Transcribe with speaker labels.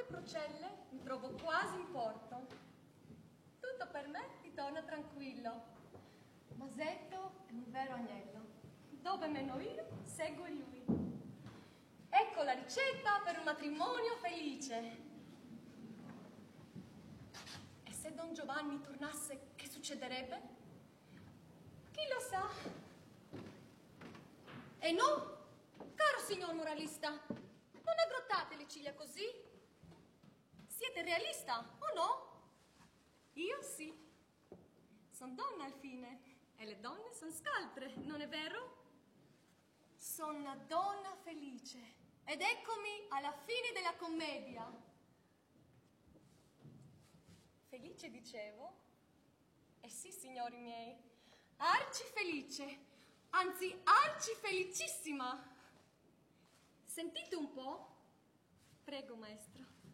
Speaker 1: procelle mi trovo quasi in porto. Tutto per me ritorna tranquillo. Masetto è un vero agnello. Dove meno io, seguo lui. Ecco la ricetta per un matrimonio felice. E se Don Giovanni tornasse, che succederebbe? Chi lo sa? E no, caro signor moralista, non aggrottate le ciglia così. Siete realista o no? Io sì. Son donna al fine e le donne son scaltre, non è vero? Sono una donna felice ed eccomi alla fine della commedia. Felice dicevo? Eh sì, signori miei, arci felice, anzi arci felicissima. Sentite un po'. Prego, maestro.